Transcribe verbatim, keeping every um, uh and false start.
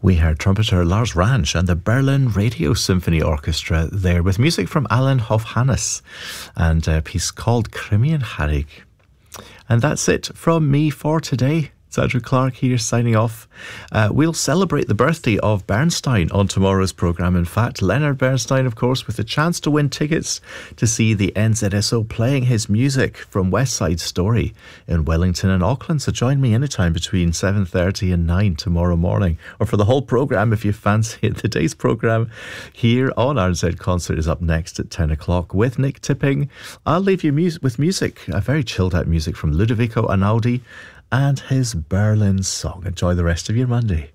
We heard trumpeter Lars Ranch and the Berlin Radio Symphony Orchestra there with music from Alan Hofhannes and a piece called Crimean Harig. And that's it from me for today. It's Andrew Clark here signing off. Uh, we'll celebrate the birthday of Bernstein on tomorrow's programme. In fact, Leonard Bernstein, of course, with a chance to win tickets to see the N Z S O playing his music from West Side Story in Wellington and Auckland. So join me anytime between seven thirty and nine tomorrow morning, or for the whole programme if you fancy it. The day's programme here on R Z Concert is up next at ten o'clock with Nick Tipping. I'll leave you mu- with music, a very chilled out music from Ludovico Einaudi and his Berlin song. Enjoy the rest of your Monday.